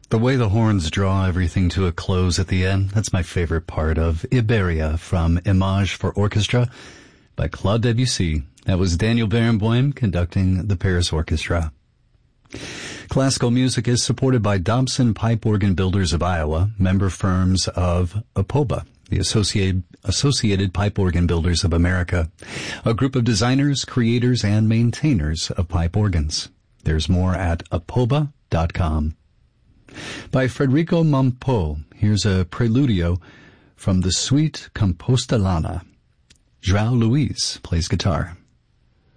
The way the horns draw everything to a close at the end, that's my favorite part of Iberia from Image for Orchestra by Claude Debussy. That was Daniel Barenboim conducting the Paris Orchestra. Classical music is supported by Dobson Pipe Organ Builders of Iowa, member firms of APOBA, the Associated Pipe Organ Builders of America, a group of designers, creators, and maintainers of pipe organs. There's more at apoba.com. By Federico Mompo, here's a preludio from the Suite Compostelana. João Luiz plays guitar.